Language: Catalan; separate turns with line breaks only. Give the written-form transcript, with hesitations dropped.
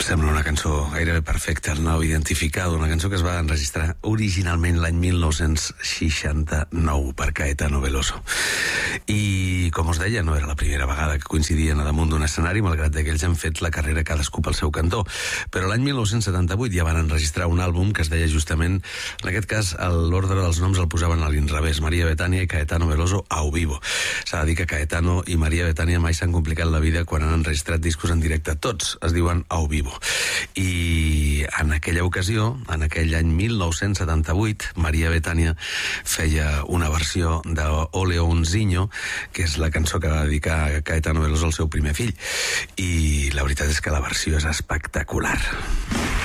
Sembla una cançó gairebé perfecta, el nou identificado, una cançó que es va enregistrar originalment l'any 1969 per Caetano Veloso. I, com us deia, no era la primera vegada que coincidien a damunt d'un escenari, malgrat que ells han fet la carrera cadascú pel seu cantó. Però l'any 1978 ja van enregistrar un àlbum que es deia justament, en aquest cas, l'ordre dels noms el posaven a l'inrevés, María Betania i Caetano Veloso au vivo. S'ha de dir que Caetano i María Betania mai s'han complicat la vida quan han enregistrat discos en directe. Tots es diuen au vivo. I en aquella ocasió, en aquell any 1978, María Betania feia una versió de O Leonzinho, que és la cançó que va dedicar Caetano Veloso al seu primer fill. I la veritat és que la versió és espectacular.